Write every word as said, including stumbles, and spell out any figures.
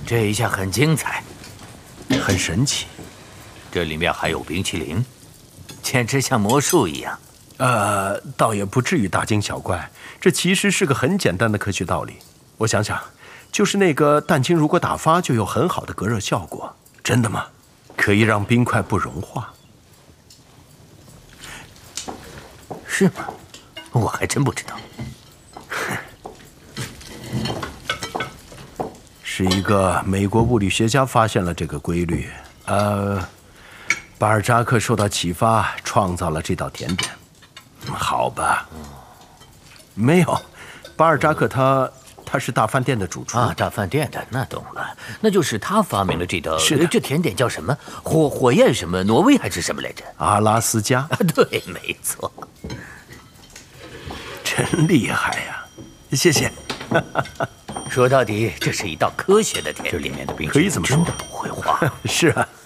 这一下很精彩， 很神奇。 这里面还有冰淇淋，简直像魔术一样。 呃，倒也不至于大惊小怪，这其实是个很简单的科学道理。我想想，就是那个蛋清如果打发，就有很好的隔热效果。真的吗？可以让冰块不融化。 是吗？我还真不知道。 是一个美国物理学家发现了这个规律，呃，巴尔扎克受到启发，创造了这道甜点。好吧，没有，巴尔扎克他他是大饭店的主厨啊，大饭店的，那懂了，那就是他发明了这道。 是的， 这甜点叫什么？火火焰什么？挪威还是什么来着？ 阿拉斯加。 啊，对，没错。 真厉害呀！谢谢。 说到底，这是一道科学的甜点，这里面的冰淇淋可以这么说， 真的不会化。 是啊。